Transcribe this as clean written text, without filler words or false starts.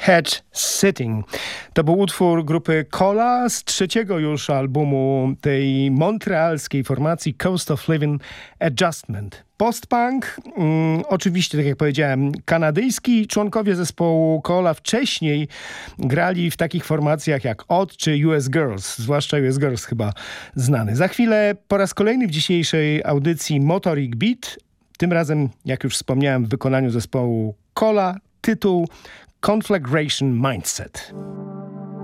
Head Sitting. To był utwór grupy Cola z trzeciego już albumu tej montrealskiej formacji Cost of Living Adjustment. Post-punk, oczywiście, tak jak powiedziałem, kanadyjski. Członkowie zespołu Cola wcześniej grali w takich formacjach jak Odd czy US Girls, zwłaszcza US Girls chyba znany. Za chwilę po raz kolejny w dzisiejszej audycji Motorik Beat, tym razem, jak już wspomniałem, w wykonaniu zespołu Cola, tytuł Conflagration Mindset.